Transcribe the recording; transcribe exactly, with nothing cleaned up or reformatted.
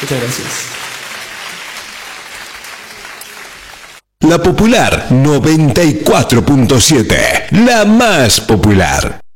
Muchas gracias. La Popular noventa y cuatro punto siete, la más popular.